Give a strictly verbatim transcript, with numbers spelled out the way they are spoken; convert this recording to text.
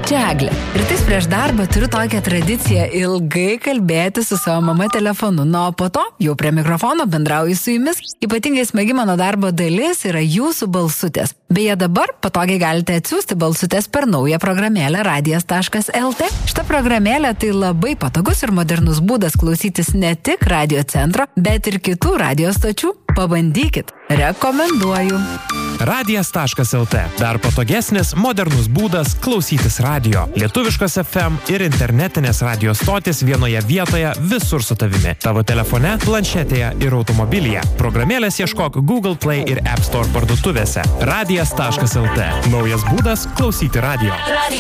Čia Eglė. Rytais prieš darbą turiu tokią tradiciją ilgai kalbėti su savo mama telefonu. Na, o po to jau prie mikrofono bendrauju su jumis. Ypatingai smagi mano darbo dalis yra jūsų balsutės. Beje, dabar patogiai galite atsiųsti balsutės per naują programėlę radijas taškas el tė. Šita programėlė tai labai patogus ir modernus būdas klausytis ne tik radio centro, bet ir kitų radio stočių. Pabandykit. Rekomenduoju. radijas taškas el tė. Dar patogesnis, modernus būdas klausytis radio. Lietuviškas ef em ir internetinės radio stotis vienoje vietoje visur su tavimi. Tavo telefone, planšetėje ir automobilyje. Programėlės ieškok Google Play ir App Store parduotuvėse. radijas taškas el tė. Naujas būdas klausyti radio.